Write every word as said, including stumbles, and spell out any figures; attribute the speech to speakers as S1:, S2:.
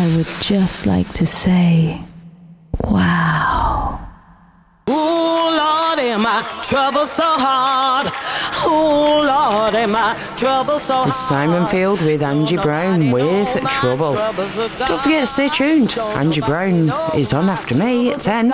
S1: I would just like to say, wow.
S2: Ooh, Lord, am my trouble so hard? Ooh, Lord, am my trouble so hard?
S3: Simon Field with Angie Brown with Trouble. Don't forget to stay tuned. Angie Brown is on after me at ten.